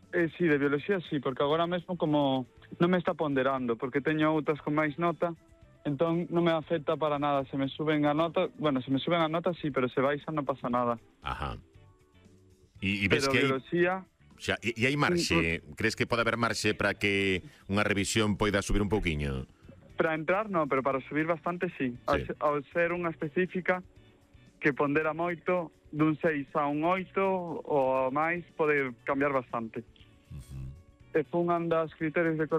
Si, de bioloxía sí, porque agora mesmo como non me está ponderando, porque teño outras con máis nota, entón non me afecta para nada. Se me suben a nota, bueno, se me suben a nota sí, pero se baixan non pasa nada. Ajá. E ves Pero que hai... bioloxía... Xa, e hai marxe? Crees que pode haber marxe para que unha revisión poida subir un pouquiño? Para entrar non, pero para subir bastante sí. Sí. Ao ser unha específica que pondera moito, dun 6 a un 8 ou máis, pode cambiar bastante. E fun das criterios de